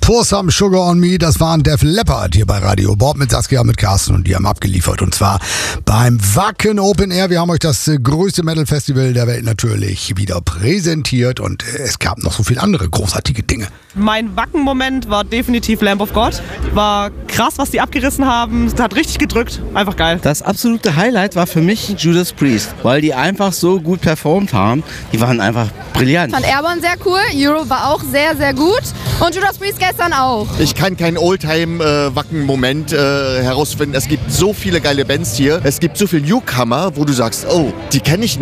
Pour Some Sugar on Me, das waren Def Leppard hier bei Radio Bob mit Saskia, mit Carsten und die haben abgeliefert und zwar beim Wacken Open Air. Wir haben euch das größte Metal-Festival der Welt natürlich wieder präsentiert und es gab noch so viele andere großartige Dinge. Mein Wacken-Moment war definitiv Lamb of God. War krass, was die abgerissen haben. Es hat richtig gedrückt. Einfach geil. Das absolute Highlight war für mich Judas Priest, weil die einfach so gut performt haben. Die waren einfach brillant. Ich fand Airborne sehr cool, Euro war auch sehr, sehr gut und Judas Priest gestern auch. Ich kann keinen Oldtime-Wacken-Moment herausfinden. Es gibt so viele geile Bands hier. Es gibt so viele Newcomer, wo du sagst, oh, die kenne ich nicht.